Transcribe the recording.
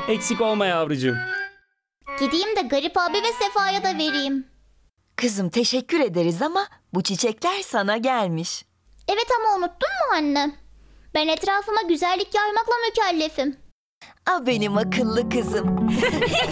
Eksik olma yavrucuğum. Gideyim de Garip abi ve Sefa'ya da vereyim. Kızım teşekkür ederiz ama bu çiçekler sana gelmiş. Evet ama unuttun mu anne? Ben etrafıma güzellik yaymakla mükellefim. Ah benim akıllı kızım.